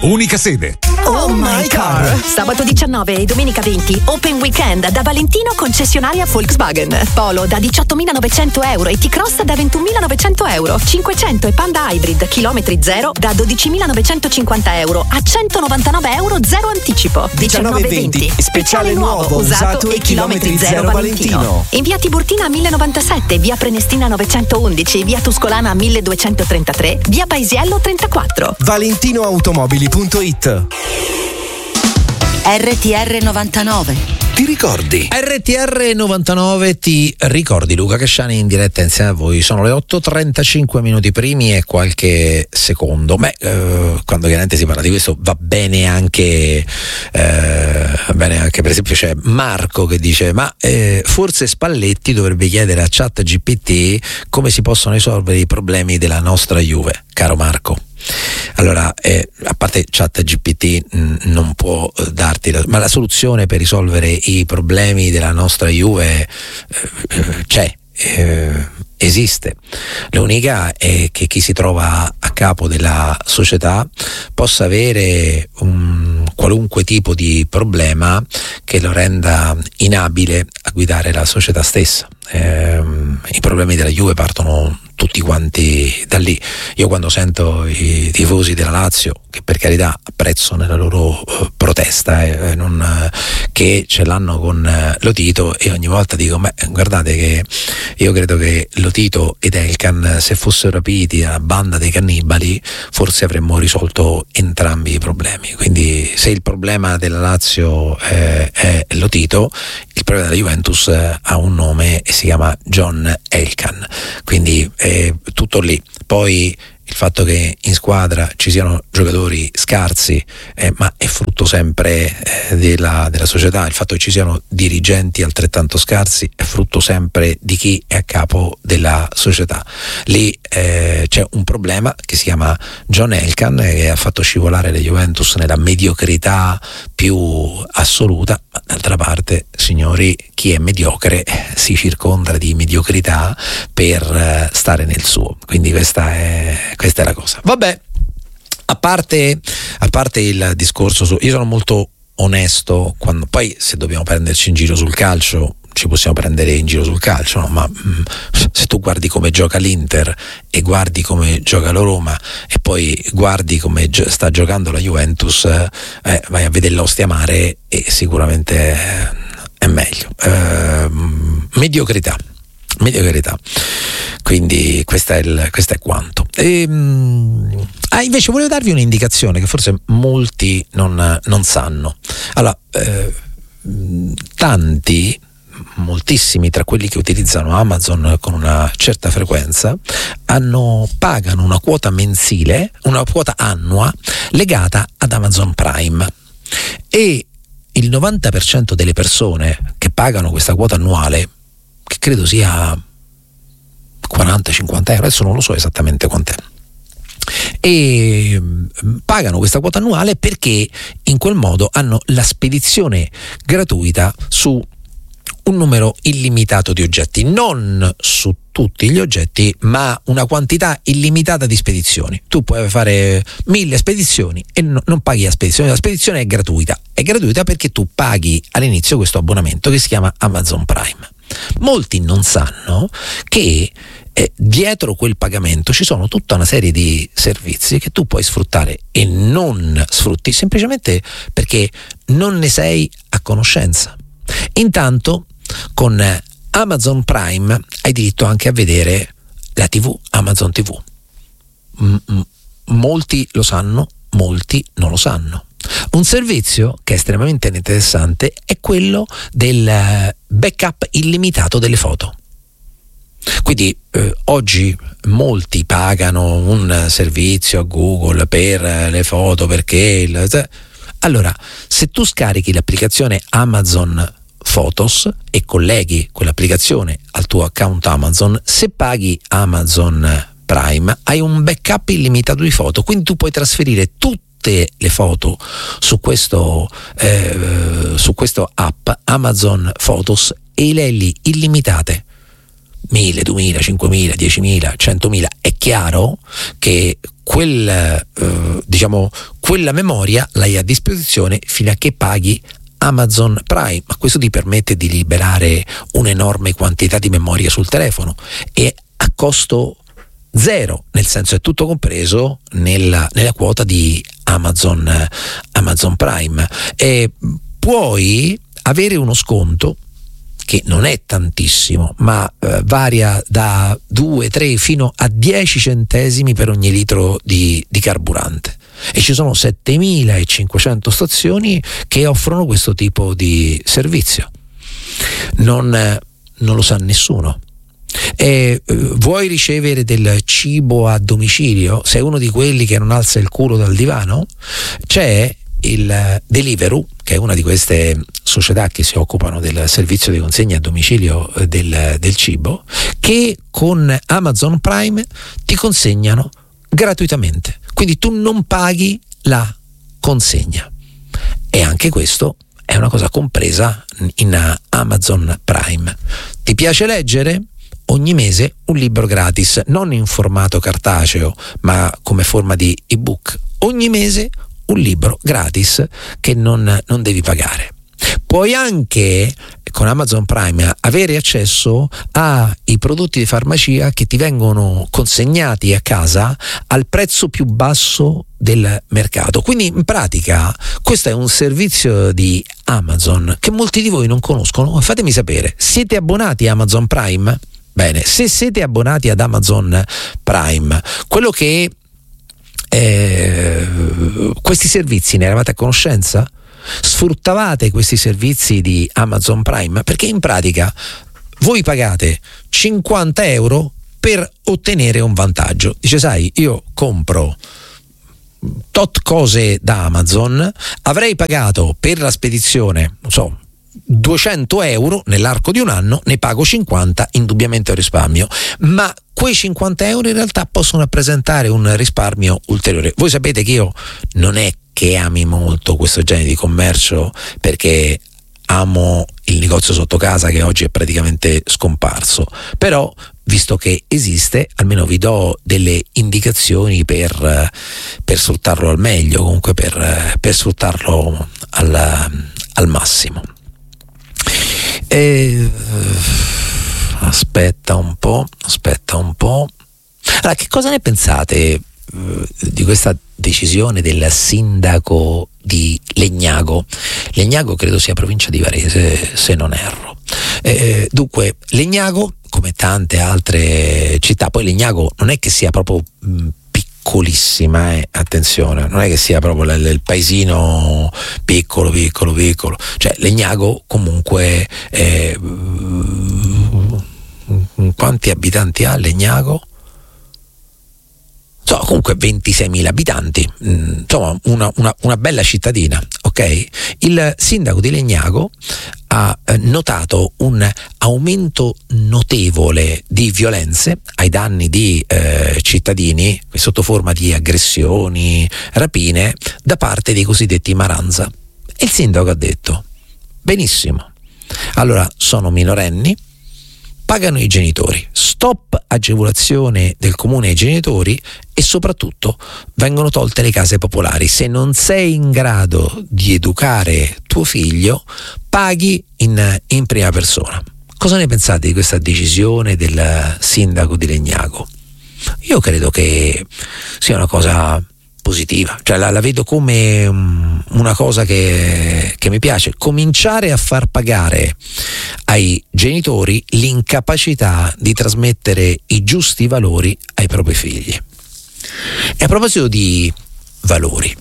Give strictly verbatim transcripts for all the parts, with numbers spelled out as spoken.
unica sede. Oh my car! Sabato diciannove e domenica venti, Open Weekend da Valentino concessionaria Volkswagen. Polo da diciottomilanovecento euro e T-Cross da ventunomilanovecento euro. cinquecento e Panda Hybrid chilometri zero da dodicimilanovecentocinquanta euro a centonovantanove euro zero anticipo. diciannove venti, speciale nuovo, usato e chilometri zero Valentino. In via Tiburtina millenovantasette, via Prenestina novecentoundici, via Tuscolana milleduecentotrentatré, via Paisiello trentaquattro. valentinoautomobili punto it. R T R novantanove. Ti ricordi? R T R novantanove ti ricordi. Luca Casciani in diretta insieme a voi. Sono le otto e trentacinque minuti primi e qualche secondo. Beh, eh, quando chiaramente si parla di questo va bene anche eh, va bene anche per esempio c'è Marco che dice ma eh, forse Spalletti dovrebbe chiedere a ChatGPT come si possono risolvere i problemi della nostra Juve. Caro Marco, allora, eh, a parte ChatGPT mh, non può eh, darti la, ma la soluzione per risolvere i problemi della nostra Juve eh, c'è, eh, esiste. L'unica è che chi si trova a capo della società possa avere un qualunque tipo di problema che lo renda inabile a guidare la società stessa. Eh, i problemi della Juve partono tutti quanti da lì. Io quando sento i tifosi della Lazio, che per carità apprezzo nella loro uh, protesta eh, non, uh, che ce l'hanno con uh, Lotito, e ogni volta dico beh, guardate che io credo che Lotito ed Elkan, se fossero rapiti dalla banda dei cannibali, forse avremmo risolto entrambi i problemi. Quindi se il problema della Lazio eh, è Lotito, il problema della Juventus eh, ha un nome e si chiama John Elkan. Quindi è tutto lì. Poi il fatto che in squadra ci siano giocatori scarsi, eh, ma è frutto sempre eh, della, della società. Il fatto che ci siano dirigenti altrettanto scarsi è frutto sempre di chi è a capo della società. Lì eh, c'è un problema che si chiama John Elkan, eh, che ha fatto scivolare le Juventus nella mediocrità più assoluta, ma d'altra parte, signori, chi è mediocre si circonda di mediocrità per eh, stare nel suo. Quindi questa è questa è la cosa. Vabbè, a parte a parte il discorso su, io sono molto onesto quando poi, se dobbiamo prenderci in giro sul calcio, ci possiamo prendere in giro sul calcio, no? Ma mh, se tu guardi come gioca l'Inter e guardi come gioca la Roma e poi guardi come gio- sta giocando la Juventus, eh, vai a vedere l'Ostia Mare e sicuramente eh, è meglio. Eh, mediocrità mediocrità quindi questa è, il, questa è quanto. E, mh, ah, invece volevo darvi un'indicazione che forse molti non, non sanno. Allora, eh, tanti moltissimi tra quelli che utilizzano Amazon con una certa frequenza hanno pagano una quota mensile, una quota annua legata ad Amazon Prime, e il novanta per cento delle persone che pagano questa quota annuale, che credo sia quaranta cinquanta euro, adesso non lo so esattamente quant'è, e pagano questa quota annuale perché in quel modo hanno la spedizione gratuita su un numero illimitato di oggetti, non su tutti gli oggetti, ma una quantità illimitata di spedizioni. Tu puoi fare mille spedizioni e no, non paghi la spedizione, la spedizione è gratuita, è gratuita perché tu paghi all'inizio questo abbonamento che si chiama Amazon Prime. Molti non sanno che eh, dietro quel pagamento ci sono tutta una serie di servizi che tu puoi sfruttare e non sfrutti semplicemente perché non ne sei a conoscenza. Intanto con Amazon Prime hai diritto anche a vedere la tivù, Amazon tivù. M- molti lo sanno, molti non lo sanno. Un servizio che è estremamente interessante è quello del backup illimitato delle foto. Quindi eh, oggi molti pagano un servizio a Google per le foto perché il, allora se tu scarichi l'applicazione Amazon Photos e colleghi quell'applicazione al tuo account Amazon, se paghi Amazon Prime hai un backup illimitato di foto, quindi tu puoi trasferire tutte le foto su questo eh, su questo app Amazon Photos e le hai lì illimitate, mille, duemila, cinquemila, diecimila, centomila. È chiaro che quel eh, diciamo quella memoria l'hai a disposizione fino a che paghi Amazon Prime, ma questo ti permette di liberare un'enorme quantità di memoria sul telefono e a costo zero, nel senso è tutto compreso nella, nella quota di Amazon, Amazon Prime, e puoi avere uno sconto che non è tantissimo, ma eh, varia da due, tre fino a dieci centesimi per ogni litro di, di carburante, e ci sono settemilacinquecento stazioni che offrono questo tipo di servizio. Non, eh, non lo sa nessuno. E eh, vuoi ricevere del cibo a domicilio? Sei uno di quelli che non alza il culo dal divano? C'è il Deliveroo, che è una di queste società che si occupano del servizio di consegna a domicilio del, del cibo, che con Amazon Prime ti consegnano gratuitamente, quindi tu non paghi la consegna, e anche questo è una cosa compresa in Amazon Prime. Ti piace leggere? Ogni mese un libro gratis, non in formato cartaceo ma come forma di ebook. Ogni mese un libro gratis che non, non devi pagare. Puoi anche con Amazon Prime avere accesso ai prodotti di farmacia che ti vengono consegnati a casa al prezzo più basso del mercato. Quindi in pratica questo è un servizio di Amazon che molti di voi non conoscono. Fatemi sapere, siete abbonati a Amazon Prime? Bene, se siete abbonati ad Amazon Prime, quello che eh, questi servizi ne eravate a conoscenza? Sfruttavate questi servizi di Amazon Prime? Perché in pratica voi pagate cinquanta euro per ottenere un vantaggio. Dice, sai, io compro tot cose da Amazon, avrei pagato per la spedizione, non so, duecento euro nell'arco di un anno, ne pago cinquanta, indubbiamente un risparmio, ma quei cinquanta euro in realtà possono rappresentare un risparmio ulteriore. Voi sapete che io non è che ami molto questo genere di commercio, perché amo il negozio sotto casa che oggi è praticamente scomparso, però visto che esiste almeno vi do delle indicazioni per, per sfruttarlo al meglio, comunque per, per sfruttarlo al, al massimo. E, aspetta un po', aspetta un po'. Allora, che cosa ne pensate uh, di questa decisione del sindaco di Legnago? Legnago credo sia provincia di Varese, se non erro. Eh, dunque, Legnago, come tante altre città, poi Legnago non è che sia proprio mh, piccolissima, eh, attenzione, non è che sia proprio l- il paesino piccolo, piccolo, piccolo, cioè Legnago comunque eh, quanti abitanti ha Legnago? So, comunque ventiseimila abitanti, insomma una, una, una bella cittadina, ok? Il sindaco di Legnago ha notato un aumento notevole di violenze ai danni di eh, cittadini sotto forma di aggressioni, rapine da parte dei cosiddetti maranza. E il sindaco ha detto: benissimo, allora sono minorenni, pagano i genitori, stop agevolazione del comune ai genitori e soprattutto vengono tolte le case popolari. Se non sei in grado di educare tuo figlio, paghi in, in prima persona. Cosa ne pensate di questa decisione del sindaco di Legnago? Io credo che sia una cosa positiva, cioè la, la vedo come um, una cosa che, che mi piace, cominciare a far pagare ai genitori l'incapacità di trasmettere i giusti valori ai propri figli. E a proposito di valori,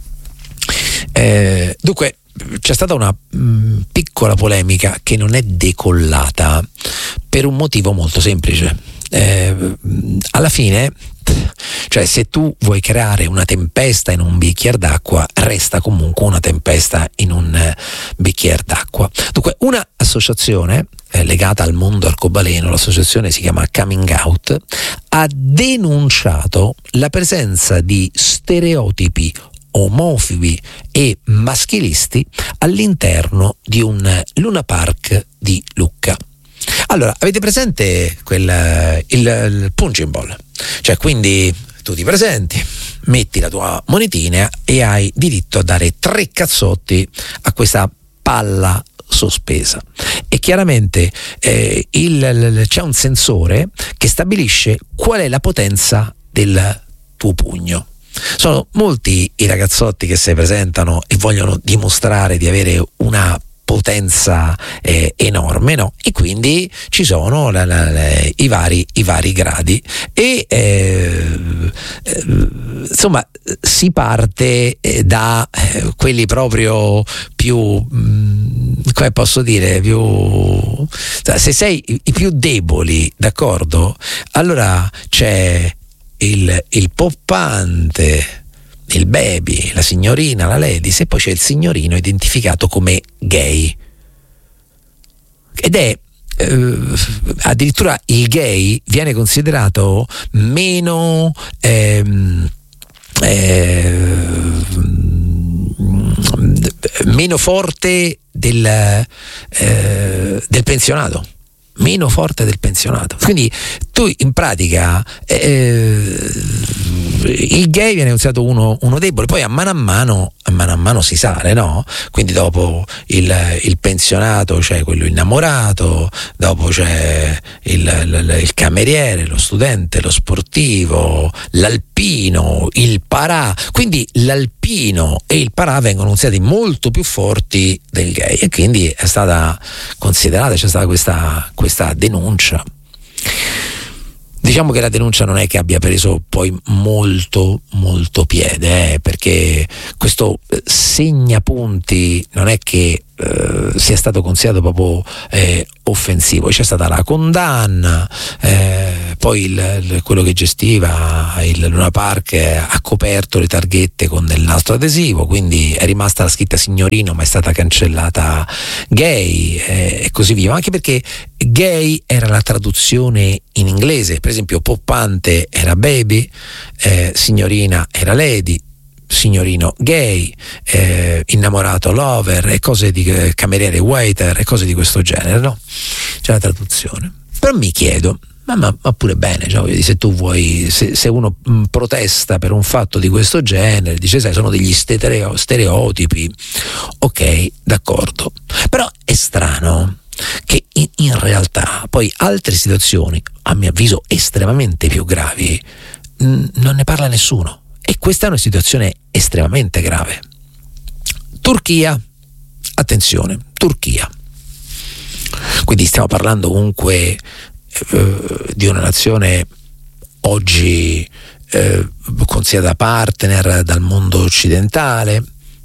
eh, dunque c'è stata una mh, piccola polemica che non è decollata per un motivo molto semplice. Eh, alla fine, cioè, se tu vuoi creare una tempesta in un bicchiere d'acqua, resta comunque una tempesta in un eh, bicchiere d'acqua. Dunque, una associazione eh, legata al mondo arcobaleno, l'associazione si chiama Coming Out, ha denunciato la presenza di stereotipi omofobi e maschilisti all'interno di un Luna Park di Lucca. Allora, avete presente quel, il, il punching ball? Cioè, quindi tu ti presenti, metti la tua monetina e hai diritto a dare tre cazzotti a questa palla sospesa. E chiaramente eh, il, il, c'è un sensore che stabilisce qual è la potenza del tuo pugno. Sono molti i ragazzotti che si presentano e vogliono dimostrare di avere una potenza eh, enorme, no? E quindi ci sono la, la, la, i vari i vari gradi e eh, eh, insomma si parte eh, da eh, quelli proprio più mh, come posso dire più se sei i, i più deboli, d'accordo? Allora c'è il, il poppante, il baby, la signorina, la ladies, e poi c'è il signorino identificato come gay. Ed è eh, addirittura il gay viene considerato meno ehm, eh, meno forte del, eh, del pensionato. Meno forte del pensionato. Quindi tu in pratica eh, il gay viene considerato uno, uno debole, poi a mano a mano a mano a mano si sale, no? Quindi dopo il, il pensionato c'è quello innamorato, dopo c'è il, il, il cameriere, lo studente, lo sportivo, l'alpino, il parà. Quindi l'alpino e il parà vengono considerati molto più forti del gay e quindi è stata considerata, c'è stata questa questa denuncia. Diciamo che la denuncia non è che abbia preso poi molto molto piede, eh, perché questo segnapunti non è che eh, sia stato considerato proprio eh, offensivo. C'è stata la condanna, eh, poi il, il, quello che gestiva il Luna Park ha coperto le targhette con del nastro adesivo, quindi è rimasta la scritta signorino ma è stata cancellata gay eh, e così via, anche perché gay era la traduzione in inglese. Per esempio poppante era baby, eh, signorina era lady, signorino gay, eh, innamorato lover e cose di eh, cameriere waiter e cose di questo genere, no? C'è la traduzione. Però mi chiedo, ma, ma, ma pure bene, cioè, se tu vuoi, se, se uno mh, protesta per un fatto di questo genere, dice sai sono degli stereo, stereotipi, ok, d'accordo, però è strano che in, in realtà poi altre situazioni, a mio avviso estremamente più gravi, mh, non ne parla nessuno. E questa è una situazione estremamente grave. Turchia, attenzione, Turchia. Quindi stiamo parlando comunque eh, di una nazione oggi eh, considerata partner dal mondo occidentale,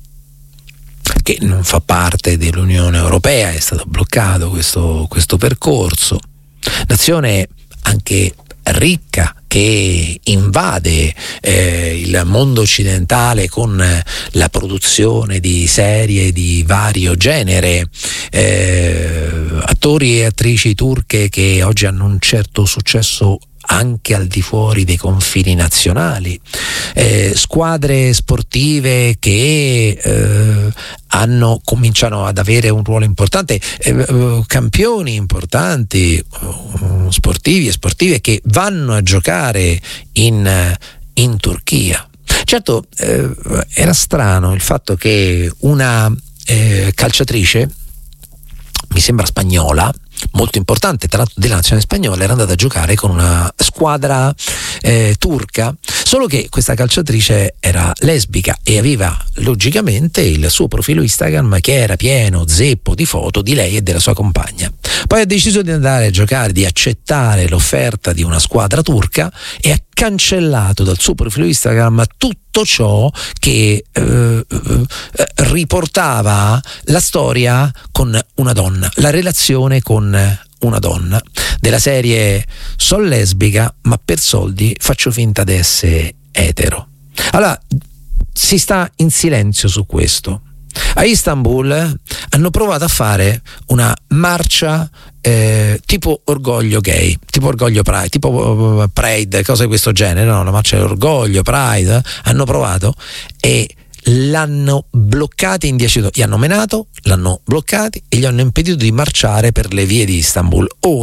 che non fa parte dell'Unione Europea, è stato bloccato questo, questo percorso. Nazione anche ricca, che invade eh, il mondo occidentale con la produzione di serie di vario genere, eh, attori e attrici turche che oggi hanno un certo successo anche al di fuori dei confini nazionali, eh, squadre sportive che eh, hanno cominciano ad avere un ruolo importante, eh, campioni importanti eh, sportivi e sportive che vanno a giocare in, in Turchia. Certo, eh, era strano il fatto che una eh, calciatrice, mi sembra spagnola, molto importante tra l'altro della nazionale spagnola, era andata a giocare con una squadra eh, turca, solo che questa calciatrice era lesbica e aveva logicamente il suo profilo Instagram che era pieno zeppo di foto di lei e della sua compagna. Poi ha deciso di andare a giocare, di accettare l'offerta di una squadra turca e ha cancellato dal suo profilo Instagram tutto ciò che eh, eh, riportava la storia con una donna, la relazione con una donna, della serie sono lesbica ma per soldi faccio finta di essere etero. Allora si sta in silenzio su questo. A Istanbul hanno provato a fare una marcia eh, tipo orgoglio gay, tipo orgoglio pride, tipo uh, pride, cose di questo genere, no? Una marcia orgoglio, pride, eh? Hanno provato e l'hanno bloccati in dieci giorni, gli hanno menato, l'hanno bloccati e gli hanno impedito di marciare per le vie di Istanbul. Ora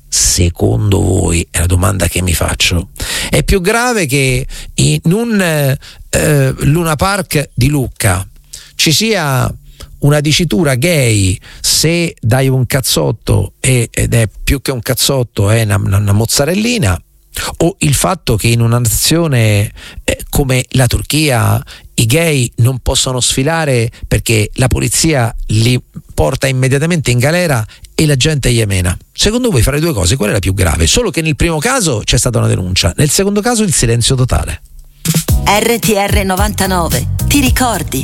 secondo voi, è la domanda che mi faccio, è più grave che in un eh, Luna Park di Lucca ci sia una dicitura gay se dai un cazzotto e, ed è più che un cazzotto, è una, una mozzarellina, o il fatto che in una nazione eh, come la Turchia i gay non possono sfilare perché la polizia li porta immediatamente in galera e la gente gli mena. Secondo voi, fra le due cose, qual è la più grave? Solo che nel primo caso c'è stata una denuncia, nel secondo caso il silenzio totale. R T R novantanove, ti ricordi?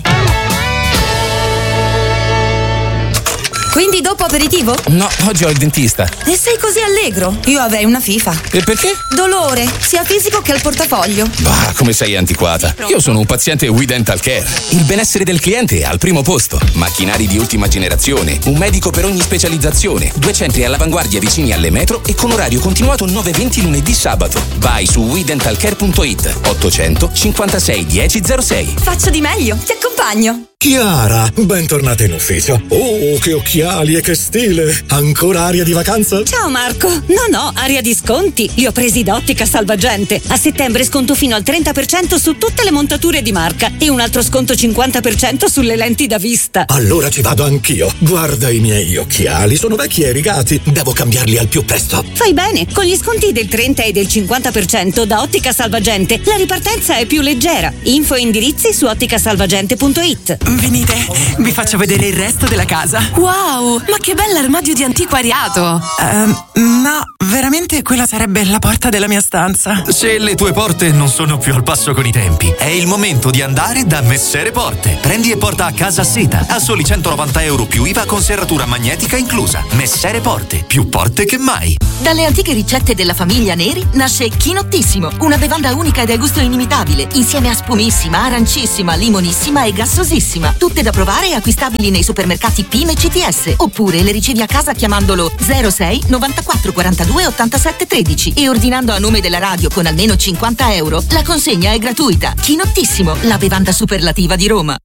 Quindi dopo aperitivo? No, oggi ho il dentista. E sei così allegro? Io avrei una FIFA. E perché? Dolore, sia fisico che al portafoglio. Bah, come sei antiquata. Io sono un paziente We Dental Care. Il benessere del cliente è al primo posto. Macchinari di ultima generazione, un medico per ogni specializzazione, due centri all'avanguardia vicini alle metro e con orario continuato nove venti lunedì sabato. Vai su we dental care punto it, ottocento cinquantasei dieci zero sei. Faccio di meglio, ti accompagno. Chiara, bentornata in ufficio. Oh, che occhiali e che stile! Ancora aria di vacanza? Ciao Marco. No, no, aria di sconti. Li ho presi da Ottica Salvagente. A settembre sconto fino al trenta per cento su tutte le montature di marca e un altro sconto cinquanta per cento sulle lenti da vista. Allora ci vado anch'io. Guarda i miei occhiali, sono vecchi e rigati. Devo cambiarli al più presto. Fai bene, con gli sconti del trenta e del cinquanta per cento da Ottica Salvagente la ripartenza è più leggera. Info e indirizzi su ottica salvagente punto it. Venite, vi faccio vedere il resto della casa. Wow, ma che bell'armadio di antiquariato. Uh, no, veramente quella sarebbe la porta della mia stanza. Se le tue porte non sono più al passo con i tempi, è il momento di andare da Messere Porte. Prendi e porta a casa seta a soli centonovanta euro più I V A con serratura magnetica inclusa. Messere Porte, più porte che mai. Dalle antiche ricette della famiglia Neri nasce Chinottissimo, una bevanda unica e dal gusto inimitabile, insieme a spumissima, arancissima, limonissima e gassosissima. Tutte da provare e acquistabili nei supermercati P I M e C T S, oppure le ricevi a casa chiamandolo zero sei novantaquattro quarantadue ottantasette tredici e ordinando a nome della radio con almeno cinquanta euro. La consegna è gratuita. Chinottissimo, la bevanda superlativa di Roma.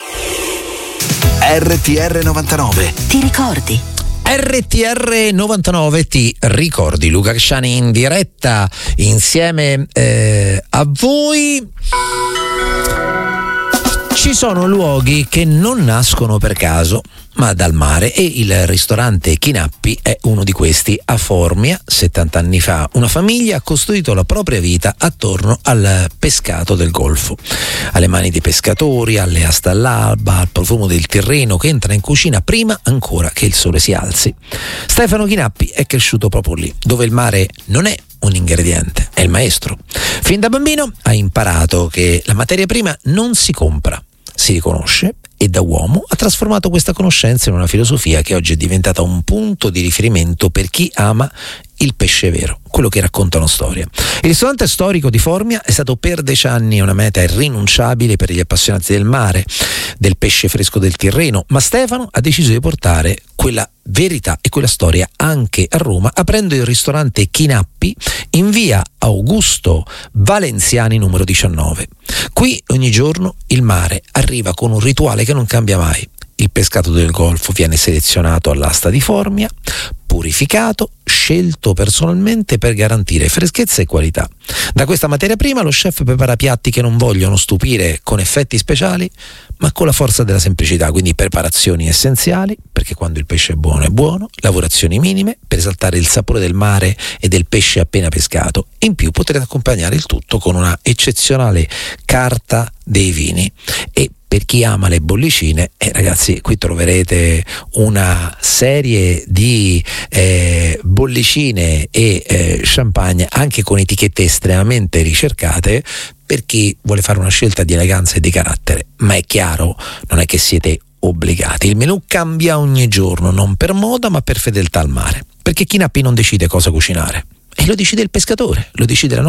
R T R novantanove, ti ricordi? R T R novantanove, ti ricordi? Luca Casciani in diretta insieme eh, a voi. Ci sono luoghi che non nascono per caso, ma dal mare, e il ristorante Chinappi è uno di questi. A Formia, settanta anni fa, una famiglia ha costruito la propria vita attorno al pescato del Golfo, alle mani dei pescatori, alle aste all'alba, al profumo del Tirreno che entra in cucina prima ancora che il sole si alzi. Stefano Chinappi è cresciuto proprio lì, dove il mare non è un ingrediente, è il maestro. Fin da bambino ha imparato che la materia prima non si compra, si riconosce, e da uomo ha trasformato questa conoscenza in una filosofia che oggi è diventata un punto di riferimento per chi ama il pesce vero, quello che racconta una storia. Il ristorante storico di Formia è stato per decenni una meta irrinunciabile per gli appassionati del mare, del pesce fresco del Tirreno, ma Stefano ha deciso di portare quella verità e quella storia anche a Roma, aprendo il ristorante Chinappi in via Augusto Valenziani numero diciannove. Qui ogni giorno il mare arriva con un rituale che non cambia mai. Il pescato del Golfo viene selezionato all'asta di Formia, purificato, scelto personalmente per garantire freschezza e qualità. Da questa materia prima lo chef prepara piatti che non vogliono stupire con effetti speciali, ma con la forza della semplicità, quindi preparazioni essenziali, perché quando il pesce è buono è buono, lavorazioni minime per esaltare il sapore del mare e del pesce appena pescato, e in più potrete accompagnare il tutto con una eccezionale carta dei vini. E per chi ama le bollicine, eh, ragazzi, qui troverete una serie di eh, bollicine e eh, champagne anche con etichette estremamente ricercate per chi vuole fare una scelta di eleganza e di carattere, ma è chiaro, non è che siete obbligati. Il menù cambia ogni giorno, non per moda ma per fedeltà al mare, perché Chinappi non decide cosa cucinare, e lo decide il pescatore, lo decide la notte.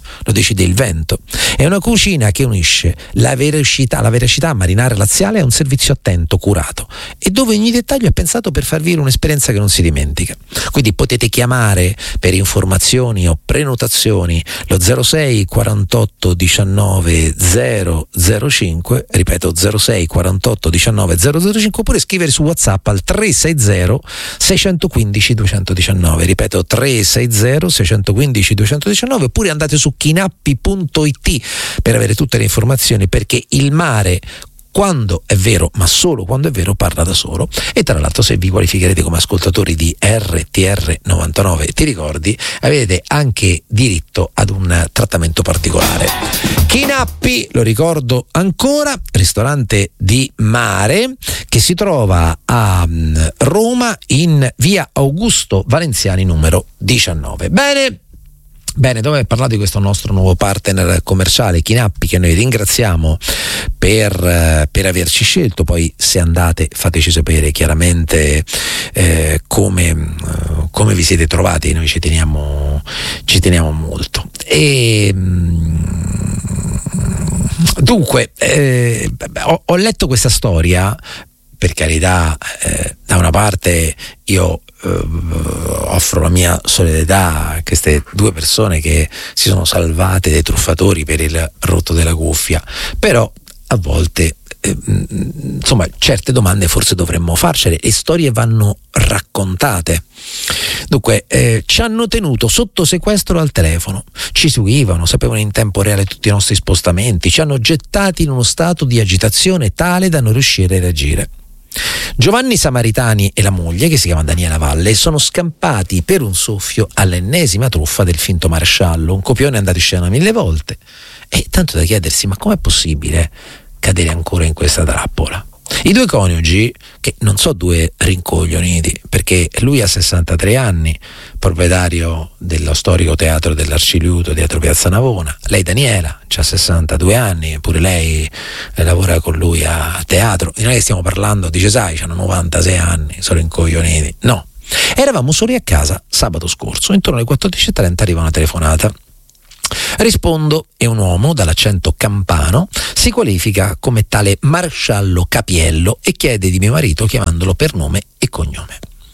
lo decide il vento. È una cucina che unisce la veracità, la veracità marinara laziale a un servizio attento, curato, e dove ogni dettaglio è pensato per far vivere un'esperienza che non si dimentica. Quindi potete chiamare per informazioni o prenotazioni lo zero sei quarantotto diciannove zero zero cinque, ripeto zero sei quarantotto diciannove zero zero cinque, oppure scrivere su WhatsApp al tre sei zero sei uno cinque due uno nove, ripeto tre sei zero sei uno cinque due uno nove, oppure andate su chinappi punto it per avere tutte le informazioni, perché il mare, quando è vero, ma solo quando è vero, parla da solo. E tra l'altro, se vi qualificherete come ascoltatori di R T R novantanove, ti ricordi, avete anche diritto ad un trattamento particolare. Chinappi, lo ricordo ancora, ristorante di mare che si trova a Roma in via Augusto Valenziani numero diciannove. Bene. Bene, dopo aver parlato di questo nostro nuovo partner commerciale Chinappi, che noi ringraziamo per, per averci scelto, poi se andate fateci sapere chiaramente eh, come, come vi siete trovati, noi ci teniamo, ci teniamo molto. E dunque eh, ho, ho letto questa storia, per carità, eh, da una parte io Uh, offro la mia solidarietà a queste due persone che si sono salvate dai truffatori per il rotto della cuffia, però a volte eh, insomma certe domande forse dovremmo farcele, e storie vanno raccontate. Dunque eh, ci hanno tenuto sotto sequestro al telefono, ci seguivano, sapevano in tempo reale tutti i nostri spostamenti, ci hanno gettati in uno stato di agitazione tale da non riuscire a reagire. Giovanni Samaritani e la moglie, che si chiama Daniela Valle, sono scampati per un soffio all'ennesima truffa del finto maresciallo, un copione andato in scena mille volte, e tanto da chiedersi: ma com'è possibile cadere ancora in questa trappola? I due coniugi, che non so due rincoglioniti, perché lui ha sessantatré anni, proprietario dello storico teatro dell'Arciliuto dietro Piazza Navona, lei Daniela ha sessantadue anni, eppure lei lavora con lui a teatro. Non è che stiamo parlando, dice sai, hanno novantasei anni, sono rincoglioniti. No, eravamo soli a casa sabato scorso, intorno alle quattordici e trenta arriva una telefonata. Rispondo e un uomo dall'accento campano si qualifica come tale maresciallo Capiello e chiede di mio marito chiamandolo per nome e cognome.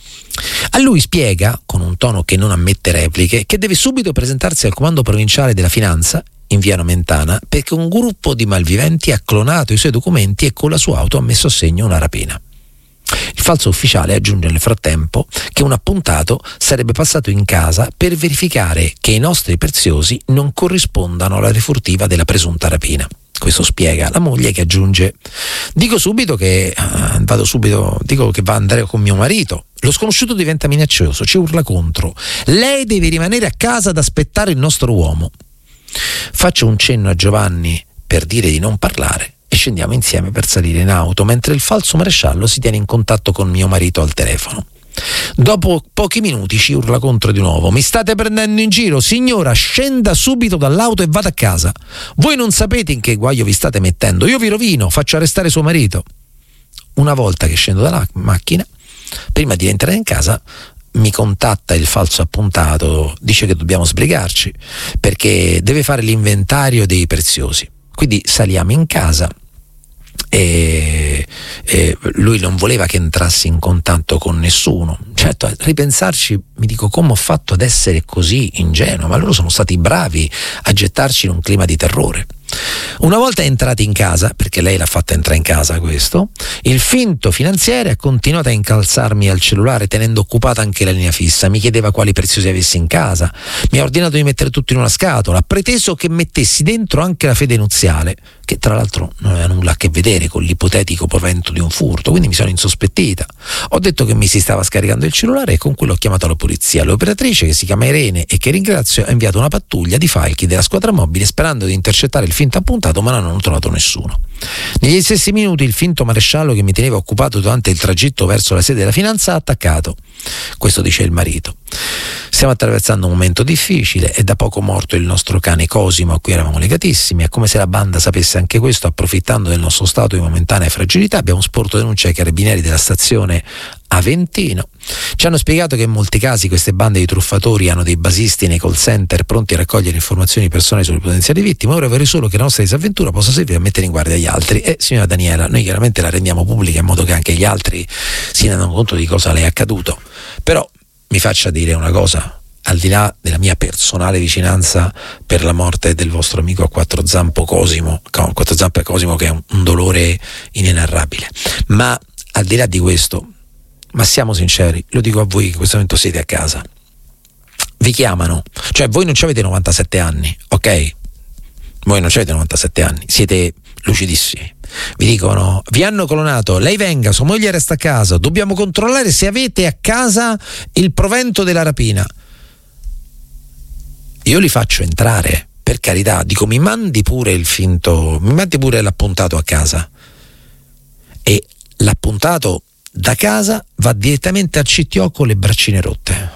A lui spiega, con un tono che non ammette repliche, che deve subito presentarsi al comando provinciale della finanza in via Nomentana, perché un gruppo di malviventi ha clonato i suoi documenti e con la sua auto ha messo a segno una rapina. Il falso ufficiale aggiunge nel frattempo che un appuntato sarebbe passato in casa per verificare che i nostri preziosi non corrispondano alla refurtiva della presunta rapina. Questo spiega la moglie, che aggiunge: dico subito che uh, vado subito, dico che va a andare con mio marito. Lo sconosciuto diventa minaccioso, ci urla contro: lei deve rimanere a casa ad aspettare il nostro uomo. Faccio un cenno a Giovanni per dire di non parlare e scendiamo insieme per salire in auto, mentre il falso maresciallo si tiene in contatto con mio marito al telefono. Dopo pochi minuti ci urla contro di nuovo: mi state prendendo in giro? Signora, scenda subito dall'auto e vada a casa. Voi non sapete in che guaio vi state mettendo, io vi rovino, faccio arrestare suo marito. Una volta che scendo dalla macchina, prima di entrare in casa, mi contatta il falso appuntato, dice che dobbiamo sbrigarci perché deve fare l'inventario dei preziosi. Quindi saliamo in casa e, e lui non voleva che entrassi in contatto con nessuno. Certo, a ripensarci mi dico: come ho fatto ad essere così ingenuo? Ma loro sono stati bravi a gettarci in un clima di terrore. Una volta entrati in casa, perché lei l'ha fatta entrare in casa questo, il finto finanziere ha continuato a incalzarmi al cellulare tenendo occupata anche la linea fissa. Mi chiedeva quali preziosi avessi in casa, mi ha ordinato di mettere tutto in una scatola, ha preteso che mettessi dentro anche la fede nuziale, che tra l'altro non aveva nulla a che vedere con l'ipotetico provento di un furto, quindi mi sono insospettita. Ho detto che mi si stava scaricando il cellulare e con quello ho chiamato la polizia. L'operatrice, che si chiama Irene e che ringrazio, ha inviato una pattuglia di falchi della squadra mobile sperando di intercettare il finto appuntato, ma non hanno trovato nessuno. Negli stessi minuti il finto maresciallo che mi teneva occupato durante il tragitto verso la sede della finanza ha attaccato. Questo dice il marito. Stiamo attraversando un momento difficile, è da poco morto il nostro cane Cosimo, a cui eravamo legatissimi. È come se la banda sapesse anche questo, approfittando del nostro stato di momentanea fragilità. Abbiamo sporto denuncia ai carabinieri della stazione Aventino. Ci hanno spiegato che in molti casi queste bande di truffatori hanno dei basisti nei call center pronti a raccogliere informazioni personali sulle potenziali vittime. Ora vorrei solo che la nostra disavventura possa servire a mettere in guardia gli altri. E signora Daniela, noi chiaramente la rendiamo pubblica in modo che anche gli altri si rendano conto di cosa le è accaduto. Però mi faccia dire una cosa, al di là della mia personale vicinanza per la morte del vostro amico a quattro zampe Cosimo, quattro zampe Cosimo, che è un, un dolore inenarrabile, ma al di là di questo, ma siamo sinceri, lo dico a voi che in questo momento siete a casa, vi chiamano, cioè voi non avete novantasette anni, ok? Voi non avete novantasette anni, siete lucidissimi. Vi dicono, vi hanno clonato, lei venga, sua moglie resta a casa, dobbiamo controllare se avete a casa il provento della rapina. Io li faccio entrare, per carità, dico mi mandi pure il finto, mi mandi pure l'appuntato a casa, e l'appuntato da casa va direttamente al C T O con le braccine rotte.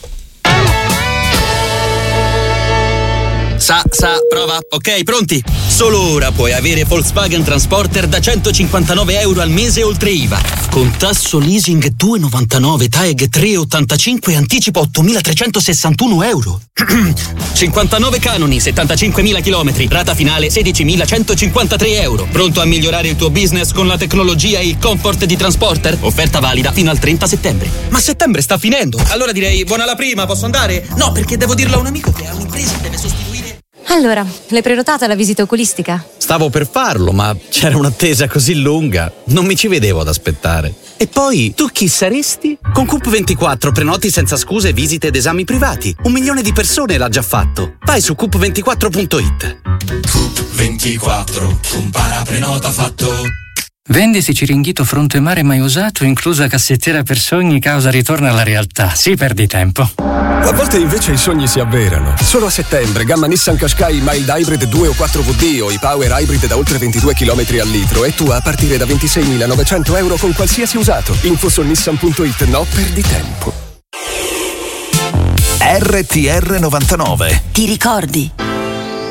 Sa, sa, prova. Ok, pronti? Solo ora puoi avere Volkswagen Transporter da centocinquantanove euro al mese oltre I V A. Con tasso leasing due virgola novantanove, T A E G tre virgola ottantacinque e anticipo ottomilatrecentosessantuno euro. cinquantanove canoni, settantacinquemila chilometri, rata finale sedicimilacentocinquantatré euro. Pronto a migliorare il tuo business con la tecnologia e il comfort di Transporter? Offerta valida fino al trenta settembre. Ma settembre sta finendo. Allora direi buona la prima, posso andare? No, perché devo dirlo a un amico che ha un'impresa e deve sostituire. Allora, l'hai prenotata la visita oculistica? Stavo per farlo, ma c'era un'attesa così lunga, non mi ci vedevo ad aspettare. E poi, tu chi saresti? Con Coop ventiquattro prenoti senza scuse visite ed esami privati. Un milione di persone l'ha già fatto. Vai su coop ventiquattro punto it. Coop ventiquattro, compara prenota fatto. Vendisi Ciringhito fronte mare mai usato, inclusa cassettiera per sogni, causa ritorno alla realtà. Sì, perdi tempo. A volte invece i sogni si avverano. Solo a settembre, gamma Nissan Qashqai Mild Hybrid due o quattro V D o i Power Hybrid da oltre ventidue chilometri al litro e tu a partire da ventiseimilanovecento euro con qualsiasi usato. Info su nissan punto it, no, perdi tempo. R T R novantanove. Ti ricordi?